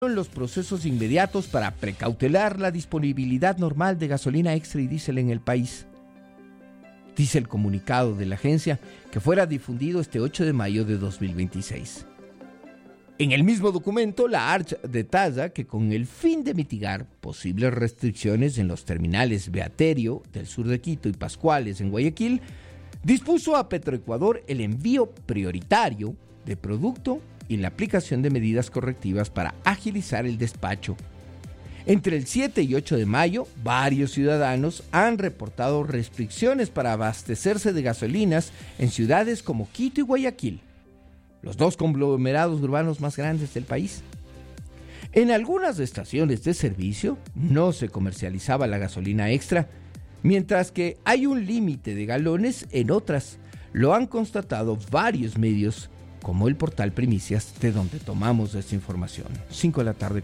los procesos inmediatos para precautelar la disponibilidad normal de gasolina extra y diésel en el país. Dice el comunicado de la agencia que fuera difundido este 8 de mayo de 2026. En el mismo documento, la ARCH detalla que con el fin de mitigar posibles restricciones en los terminales Beaterio del sur de Quito y Pascuales en Guayaquil, dispuso a Petroecuador el envío prioritario de producto y la aplicación de medidas correctivas para agilizar el despacho. Entre el 7 y 8 de mayo, varios ciudadanos han reportado restricciones para abastecerse de gasolinas en ciudades como Quito y Guayaquil, los dos conglomerados urbanos más grandes del país. En algunas estaciones de servicio no se comercializaba la gasolina extra, mientras que hay un límite de galones en otras. Lo han constatado varios medios, como el portal Primicias, de donde tomamos esta información. 5 de la tarde.